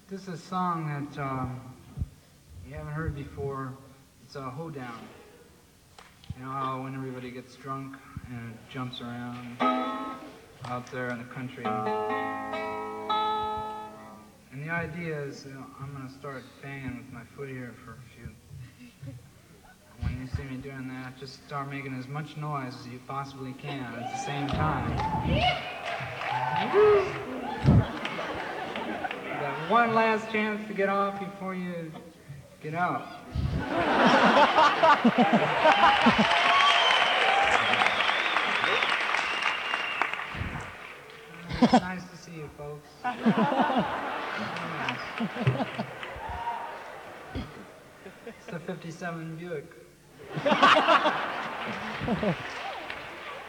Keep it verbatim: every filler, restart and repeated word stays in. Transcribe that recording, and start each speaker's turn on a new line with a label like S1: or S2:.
S1: This is a song that um, you haven't heard before. It's a hoedown. You know how when everybody gets drunk and jumps around out there in the country. And the idea is, you know, I'm going to start banging with my foot here for a few. When you see me doing that, just start making as much noise as you possibly can at the same time. Got one last chance to get off before you get out. It's nice to see you, folks. Nice. It's the fifty-seven Buick.